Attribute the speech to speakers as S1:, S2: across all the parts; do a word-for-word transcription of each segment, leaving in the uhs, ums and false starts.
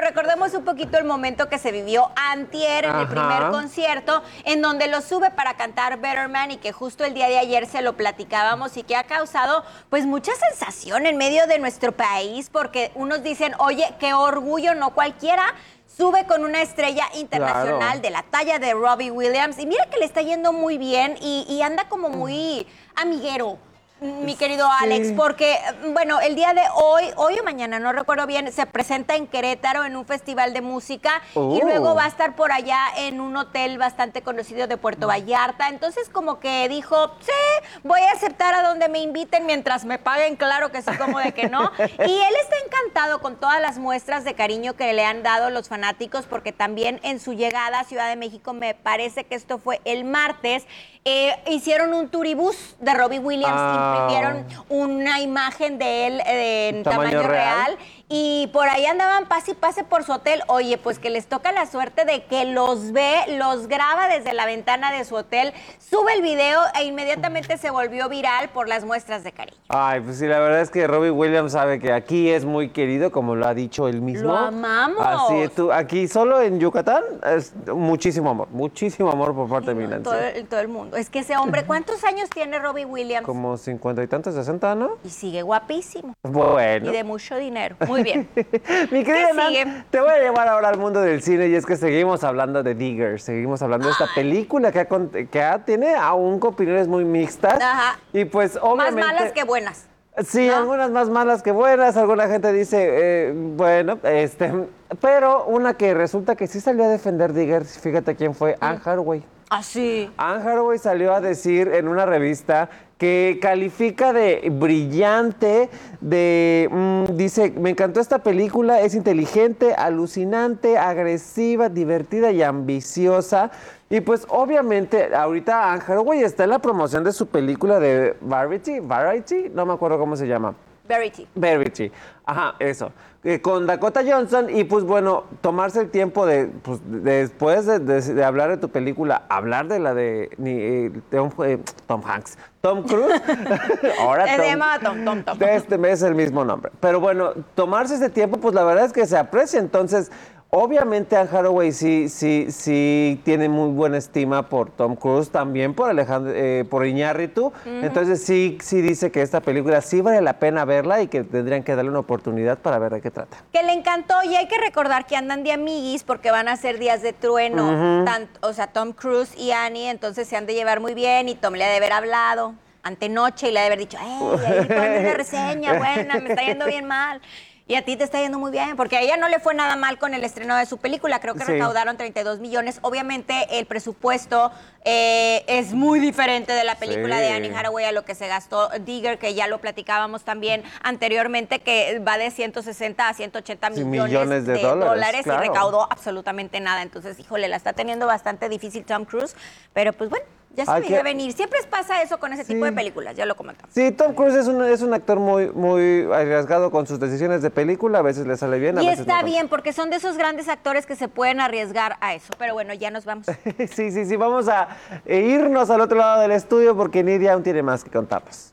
S1: recordemos un poquito el momento que se vivió antier en Ajá. el primer concierto, en donde lo sube para cantar Better Man y que justo el día de ayer se lo platicábamos y que ha causado pues mucha sensación en medio de nuestro país, porque unos dicen, oye, qué orgullo, no cualquiera sube con una estrella internacional claro. de la talla de Robbie Williams, y mira que le está yendo muy bien y, y anda como muy amiguero. Mi querido Alex, sí. porque, bueno, el día de hoy, hoy o mañana, no recuerdo bien, se presenta en Querétaro en un festival de música oh. y luego va a estar por allá en un hotel bastante conocido de Puerto Vallarta. Entonces, como que dijo, sí, voy a aceptar a donde me inviten mientras me paguen, claro que sí, como de que no. Y él está encantado con todas las muestras de cariño que le han dado los fanáticos, porque también en su llegada a Ciudad de México, me parece que esto fue el martes, eh, hicieron un turibús de Robbie Williams ah. imprimieron una imagen de él eh, en tamaño, tamaño real? real y por ahí andaban pase y pase por su hotel. Oye, pues que les toca la suerte de que los ve, los graba desde la ventana de su hotel, sube el video e inmediatamente se volvió viral por las muestras de cariño.
S2: Ay, pues sí, la verdad es que Robbie Williams sabe que aquí es muy querido, como lo ha dicho él mismo.
S1: Lo amamos.
S2: Así es, tú, aquí solo en Yucatán es muchísimo amor, muchísimo amor por parte de mi Nancy.
S1: Todo, todo el mundo. Es que ese hombre, ¿cuántos años tiene Robbie Williams?
S2: Como cincuenta y tantos, sesenta, ¿no?
S1: Y sigue guapísimo.
S2: Bueno.
S1: Y de mucho dinero. Muy bien.
S2: Mi querida Nan, te voy a llevar ahora al mundo del cine y es que seguimos hablando de Digger, seguimos hablando Ay. de esta película que, ha, que ha, tiene aún opiniones muy mixtas.
S1: Ajá.
S2: Y pues obviamente...
S1: Más malas que buenas.
S2: Sí, ¿no? Algunas más malas que buenas, alguna gente dice, eh, bueno, este, pero una que resulta que sí salió a defender Digger, fíjate quién fue, sí. Anne Hathaway.
S1: Ah, sí.
S2: Anne Hathaway salió a decir en una revista que califica de brillante, de, mmm, dice, me encantó esta película, es inteligente, alucinante, agresiva, divertida y ambiciosa. Y pues obviamente ahorita Anne Hathaway está en la promoción de su película de Variety, Variety, no me acuerdo cómo se llama.
S1: Verity.
S2: Verity, ajá, eso. Eh, con Dakota Johnson y pues bueno, tomarse el tiempo de, pues de, después de, de, de hablar de tu película, hablar de la de, eh, de Tom, eh, Tom Hanks, Tom Cruise. Ahora
S1: Tom,
S2: se
S1: llama Tom, Tom, Tom.
S2: Este mes es el mismo nombre. Pero bueno, tomarse ese tiempo, pues la verdad es que se aprecia. Entonces, obviamente Anne Hathaway sí, sí, sí tiene muy buena estima por Tom Cruise, también por Alejandro, eh, por Iñárritu. Uh-huh. Entonces sí, sí dice que esta película sí vale la pena verla y que tendrían que darle una oportunidad para ver de qué trata.
S1: Que le encantó y hay que recordar que andan de amiguis porque van a ser días de trueno, uh-huh. tanto, o sea, Tom Cruise y Annie, entonces se han de llevar muy bien y Tom le ha de haber hablado antenoche y le ha de haber dicho, ¡ey, ahí ponme una reseña buena, me está yendo bien mal! Y a ti te está yendo muy bien, porque a ella no le fue nada mal con el estreno de su película. Creo que sí. recaudaron treinta y dos millones. Obviamente el presupuesto eh, es muy diferente de la película sí. de Anne Hathaway a lo que se gastó Digger, que ya lo platicábamos también anteriormente, que va de ciento sesenta a ciento ochenta sí, millones, millones de, de dólares, dólares claro. y recaudó absolutamente nada. Entonces, híjole, la está teniendo bastante difícil Tom Cruise, pero pues bueno. Ya se veía que... venir. Siempre pasa eso con ese sí. tipo de películas, ya lo comentamos.
S2: Sí, Tom Cruise es un, es un actor muy, muy arriesgado con sus decisiones de película. A veces le sale bien, a
S1: y
S2: veces
S1: está
S2: no.
S1: bien, porque son de esos grandes actores que se pueden arriesgar a eso. Pero bueno, ya nos vamos.
S2: sí, sí, sí. Vamos a irnos al otro lado del estudio porque Nidia aún tiene más que contarnos.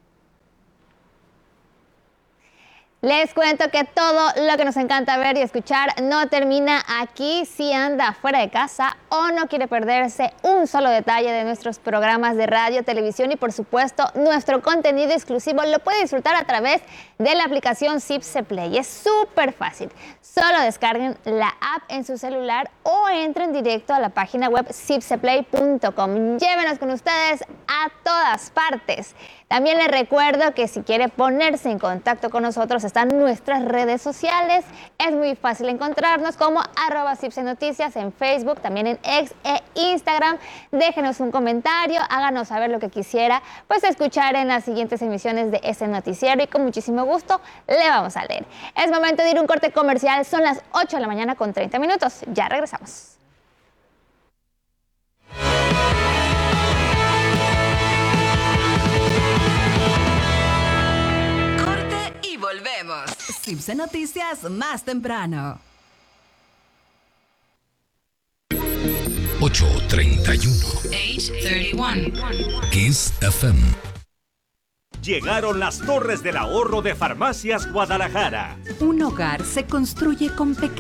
S3: Les cuento que todo lo que nos encanta ver y escuchar no termina aquí. Si anda fuera de casa o no quiere perderse un solo detalle de nuestros programas de radio, televisión y por supuesto nuestro contenido exclusivo, lo puede disfrutar a través de la aplicación Zipse Play. Es súper fácil. Solo descarguen la app en su celular o entren directo a la página web zipse play punto com. Llévenos con ustedes a todas partes. También les recuerdo que si quiere ponerse en contacto con nosotros, están nuestras redes sociales. Es muy fácil encontrarnos como arroba Zipse Noticias en Facebook, también en X e Instagram. Déjenos un comentario, háganos saber lo que quisiera pues escuchar en las siguientes emisiones de este noticiero y con muchísimo gusto le vamos a leer. Es momento de ir a un corte comercial, son las ocho de la mañana con treinta minutos. Ya regresamos.
S4: Volvemos. Zipse Noticias más temprano.
S5: ocho treinta y uno.
S4: H treinta y uno.
S5: Kiss F M.
S6: Llegaron las Torres del Ahorro de Farmacias Guadalajara.
S4: Un hogar se construye con pequeños